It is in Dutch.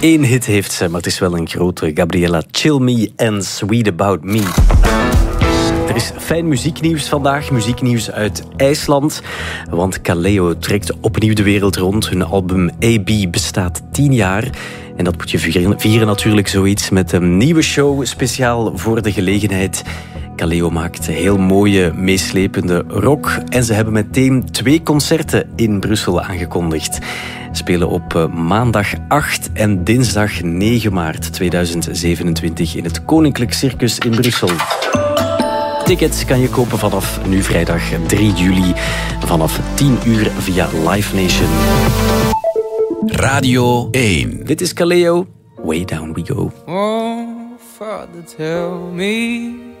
Eén hit heeft ze, maar het is wel een grote. Gabriella, Chill Me and Sweet About Me. Er is fijn muzieknieuws vandaag. Muzieknieuws uit IJsland. Want Kaleo trekt opnieuw de wereld rond. Hun album AB bestaat 10 jaar. En dat moet je vieren natuurlijk zoiets met een nieuwe show speciaal voor de gelegenheid. Kaleo maakt heel mooie, meeslepende rock. En ze hebben meteen 2 concerten in Brussel aangekondigd. Spelen op maandag 8 en dinsdag 9 maart 2027 in het Koninklijk Circus in Brussel. Tickets kan je kopen vanaf nu vrijdag 3 juli vanaf 10 uur via Live Nation. Radio 1. Dit is Kaleo. Way Down We Go. Oh, Father, tell me